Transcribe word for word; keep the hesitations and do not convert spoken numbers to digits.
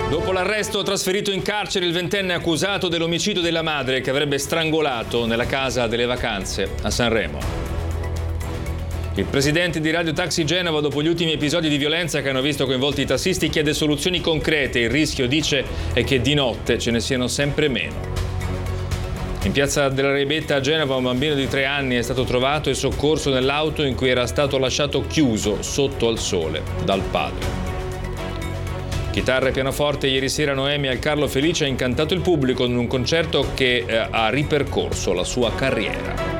Dopo l'arresto trasferito in carcere il ventenne accusato dell'omicidio della madre che avrebbe strangolato nella casa delle vacanze a Sanremo. Il presidente di Radio Taxi Genova, dopo gli ultimi episodi di violenza che hanno visto coinvolti i tassisti, chiede soluzioni concrete. Il rischio, dice, è che di notte ce ne siano sempre meno. In piazza della Rebetta a Genova un bambino di tre anni è stato trovato e soccorso nell'auto in cui era stato lasciato chiuso sotto al sole dal padre. Chitarra e pianoforte, ieri sera Noemi al Carlo Felice ha incantato il pubblico in un concerto che eh, ha ripercorso la sua carriera.